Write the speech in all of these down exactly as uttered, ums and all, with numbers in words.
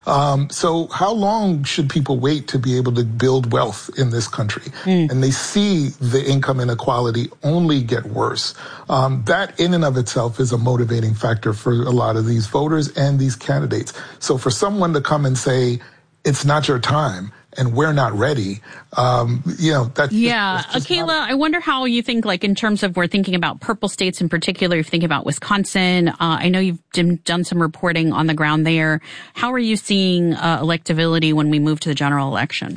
Um, so how long should people wait to be able to build wealth in this country? Mm. And they see the income inequality only get worse. Um, that in and of itself is a motivating factor for a lot of these voters and these candidates. So for someone to come and say, it's not your time, and we're not ready, um, you know, that's Yeah. Just, that's Kayla, not- I wonder how you think, like, in terms of we're thinking about purple states in particular, you're thinking about Wisconsin. Uh, I know you've done some reporting on the ground there. How are you seeing uh, electability when we move to the general election?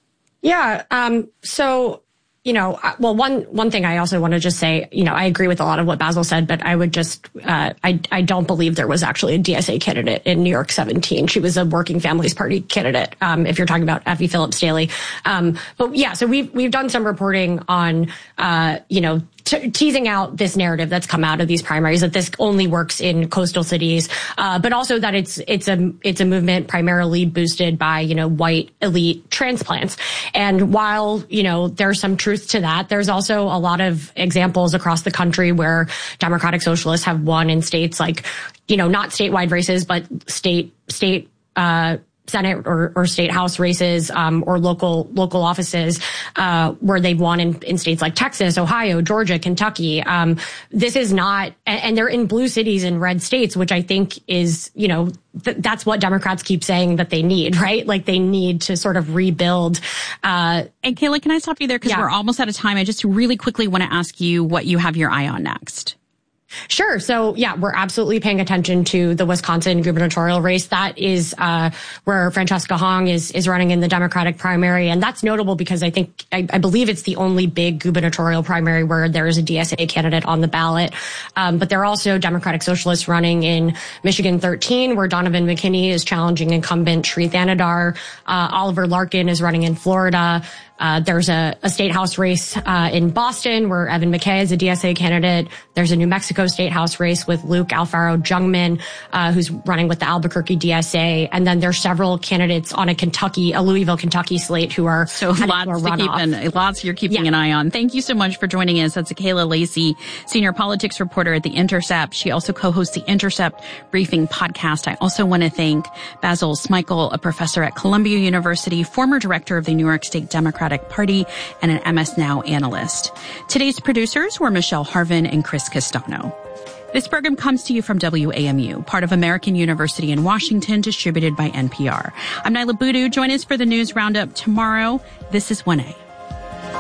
Yeah. Um, so, you know, well, one, one thing I also want to just say, you know, I agree with a lot of what Basil said, but I would just, uh, I, I don't believe there was actually a D S A candidate in New York seventeen. She was a Working Families Party candidate, um, if you're talking about Effie Phillips Daly. Um, but yeah, so we've, we've done some reporting on, uh, you know, Te- teasing out this narrative that's come out of these primaries, that this only works in coastal cities, uh, but also that it's it's a it's a movement primarily boosted by, you know, white elite transplants. And while, you know, there's some truth to that, there's also a lot of examples across the country where Democratic Socialists have won in states like, you know, not statewide races, but state state uh Senate or, or state house races, um, or local, local offices, uh, where they've won in, in states like Texas, Ohio, Georgia, Kentucky. Um, this is not, and, and they're in blue cities and red states, which I think is, you know, th- that's what Democrats keep saying that they need, right? Like they need to sort of rebuild. Uh, and Kayla, can I stop you there? Cause yeah. we're almost out of time. I just really quickly want to ask you what you have your eye on next. Sure. So, yeah, we're absolutely paying attention to the Wisconsin gubernatorial race. That is uh where Francesca Hong is is running in the Democratic primary. And that's notable because I think, I, I believe it's the only big gubernatorial primary where there is a D S A candidate on the ballot. Um, but there are also Democratic Socialists running in Michigan thirteen, where Donovan McKinney is challenging incumbent Sri Thanadar. Uh, Oliver Larkin is running in Florida. Uh, there's a, a state house race uh, in Boston where Evan McKay is a D S A candidate. There's a New Mexico state house race with Luke Alfaro Jungmann, uh, who's running with the Albuquerque D S A. And then there's several candidates on a Kentucky, a Louisville, Kentucky slate who are so lots to keep an, lots you're keeping yeah. an eye on. Thank you so much for joining us. That's Kayla Lacey, senior politics reporter at The Intercept. She also co-hosts the Intercept Briefing podcast. I also want to thank Basil Smikle, a professor at Columbia University, former director of the New York State Democratic Party, and an M S Now analyst. Today's producers were Michelle Harvin and Chris Castano. This program comes to you from W A M U, part of American University in Washington, distributed by N P R. I'm Nyla Boodoo. Join us for the news roundup tomorrow. This is one A.